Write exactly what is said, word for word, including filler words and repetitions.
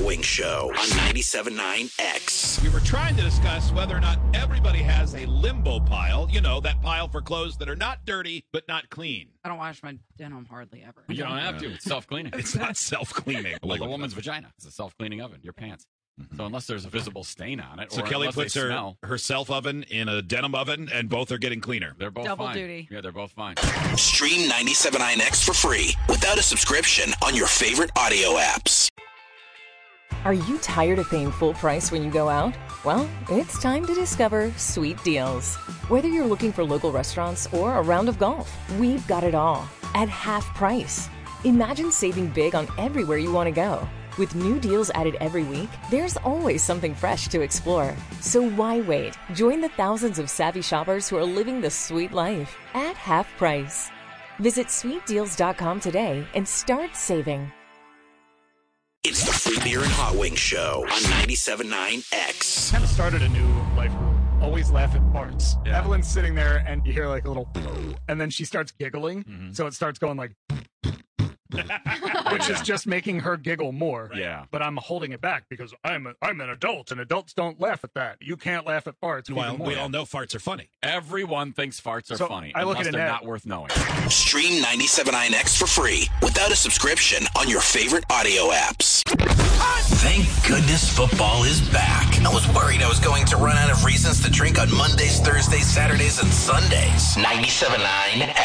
Wings Show on ninety-seven point nine X. We were trying to discuss whether or not everybody has a limbo pile. You know, that pile for clothes that are not dirty, but not clean. I don't wash my denim hardly ever. You don't have to. It's self-cleaning. It's not self-cleaning. Like a woman's vagina. It's a self-cleaning oven. Your pants. So unless there's a visible stain on it, So or Kelly unless puts they her, smell, her self oven in a denim oven, and both are getting cleaner. they're both Double fine. duty. Yeah, they're both fine. Stream ninety-seven point nine X for free without a subscription on your favorite audio apps. Are you tired of paying full price when you go out? Well, it's time to discover Sweet Deals. Whether you're looking for local restaurants or a round of golf, we've got it all at half price. Imagine saving big on everywhere you want to go. With new deals added every week, there's always something fresh to explore. So why wait? Join the thousands of savvy shoppers who are living the sweet life at half price. Visit sweet deals dot com today and start saving. It's the Free Beer and Hot Wings Show on ninety-seven point nine X. Kind of started a new life rule. Always laugh at farts. Yeah. Evelyn's sitting there and you hear like a little, and then she starts giggling. Mhm. So it starts going like, which is just making her giggle more. Yeah. But I'm holding it back because I'm a, I'm an adult and adults don't laugh at that. You can't laugh at farts. Well, even more. we all know farts are funny. Everyone thinks farts are So, funny. I look unless at they're Annette. not worth knowing. Stream ninety-seven point nine X for free without a subscription on your favorite audio apps. Thank goodness football is back. I was worried I was going to run out of reasons to drink on Mondays, Thursdays, Saturdays, and Sundays. ninety-seven point nine